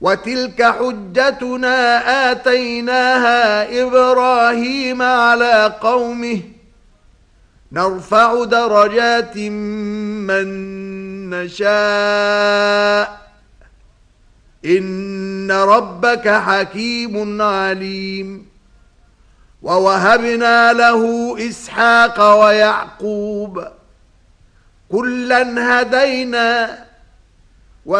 وتلك حجتنا آتيناها إبراهيم على قومه نرفع درجات من نشاء إن ربك حكيم عليم ووهبنا له إسحاق ويعقوب كلا هدينا